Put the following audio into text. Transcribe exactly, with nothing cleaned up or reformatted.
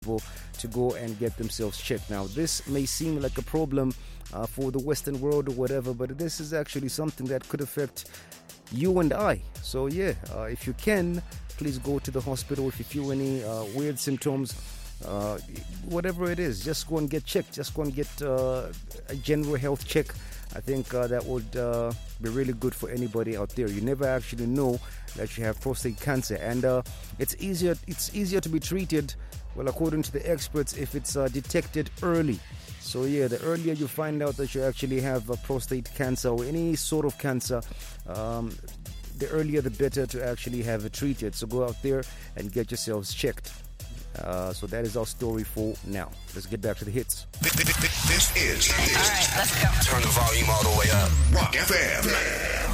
people to go and get themselves checked. Now, this may seem like a problem uh, for the Western world or whatever, but this is actually something that could affect you and I. So yeah, uh, if you can, please go to the hospital if you feel any uh, weird symptoms. Uh, whatever it is, just go and get checked. Just go and get uh, a general health check. I think uh, that would uh, be really good for anybody out there. You never actually know that you have prostate cancer, and uh, it's easier. It's easier to be treated, well, according to the experts, if it's uh, detected early. So yeah, the earlier you find out that you actually have uh, prostate cancer or any sort of cancer, um, the earlier the better to actually have it treated. So go out there and get yourselves checked. Uh, so that is our story for now. Let's get back to the hits. This is. All right, let's go. Turn the volume all the way up. Rock F M.